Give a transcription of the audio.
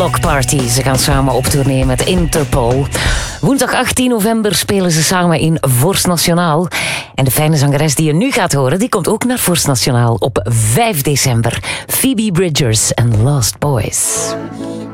Block Party. Ze gaan samen op tournee met Interpol. Woensdag 18 november spelen ze samen in Vorst Nationaal. En de fijne zangeres die je nu gaat horen, die komt ook naar Vorst Nationaal op 5 december. Phoebe Bridgers en Lost Boys.